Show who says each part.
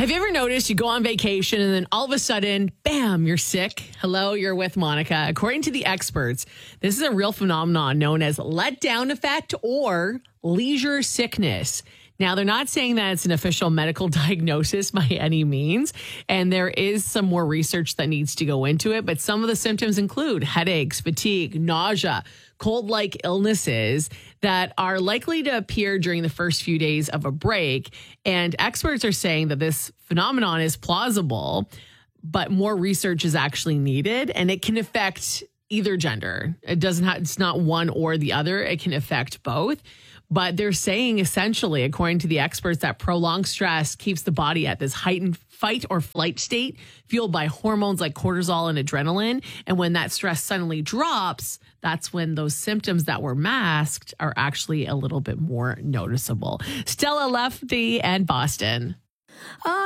Speaker 1: Have you ever noticed you go on vacation and then all of a sudden, bam, you're sick? Hello, you're with Monica. According to the experts, this is a real phenomenon known as letdown effect or leisure sickness. Now, they're not saying that it's an official medical diagnosis by any means, and there is some more research that needs to go into it, but some of the symptoms include headaches, fatigue, nausea, cold-like illnesses that are likely to appear during the first few days of a break. And experts are saying that this phenomenon is plausible, but more research is actually needed, and it can affect either gender. It's not one or the other. It can affect both. But they're saying essentially, according to the experts, that prolonged stress keeps the body at this heightened fight or flight state fueled by hormones like cortisol and adrenaline. And when that stress suddenly drops, that's when those symptoms that were masked are actually a little bit more noticeable. Stella Lefty and Boston.